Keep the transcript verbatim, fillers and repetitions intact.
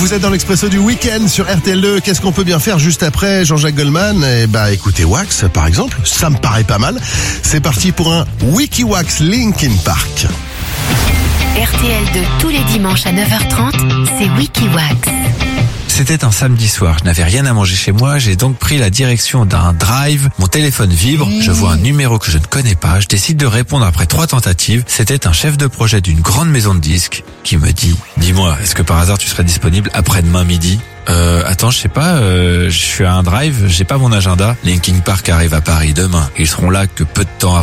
Vous êtes dans l'Expresso du week-end sur R T L deux. Qu'est-ce qu'on peut bien faire juste après Jean-Jacques Goldman? Eh bah, écoutez Wax, par exemple. Ça me paraît pas mal. C'est parti pour un Wiki Wax Linkin Park. R T L deux tous les dimanches à neuf heures trente, c'est Wiki Wax. C'était un samedi soir, je n'avais rien à manger chez moi, j'ai donc pris la direction d'un drive, mon téléphone vibre, je vois un numéro que je ne connais pas, je décide de répondre après trois tentatives, c'était un chef de projet d'une grande maison de disques qui me dit « Dis-moi, est-ce que par hasard tu serais disponible après-demain midi ?» Euh, attends, je sais pas, euh, je suis à un drive, j'ai pas mon agenda. Linkin Park arrive à Paris demain, ils seront là que peu de temps avant.